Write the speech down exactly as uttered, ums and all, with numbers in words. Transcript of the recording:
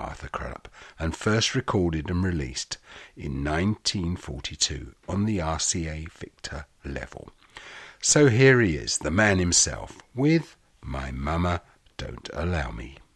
Arthur Crullop, and first recorded and released in nineteen forty-two on the R C A Victor level. So here he is, the man himself, with My Mama Don't Allow Me.